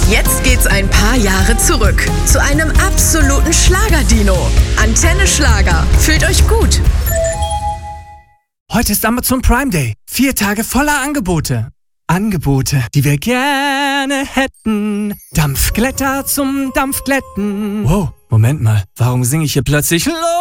Jetzt geht's ein paar Jahre zurück zu einem absoluten Schlager-Dino. Antenne Schlager. Fühlt euch gut. Heute ist Amazon Prime Day. 4 Tage voller Angebote. Angebote, die wir gerne hätten. Dampfglätter zum Dampfglätten. Wow, Moment mal. Warum singe ich hier plötzlich